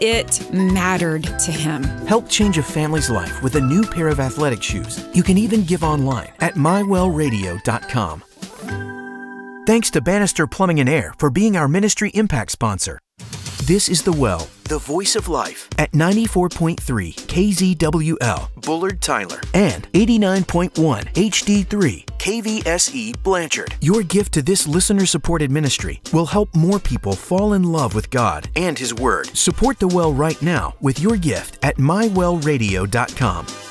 It mattered to him. Help change a family's life with a new pair of athletic shoes. You can even give online at mywellradio.com. Thanks to Bannister Plumbing and Air for being our ministry impact sponsor. This is The Well, the voice of life, at 94.3 KZWL, Bullard, Tyler, and 89.1 HD3 KVSE, Blanchard. Your gift to this listener-supported ministry will help more people fall in love with God and His Word. Support The Well right now with your gift at mywellradio.com.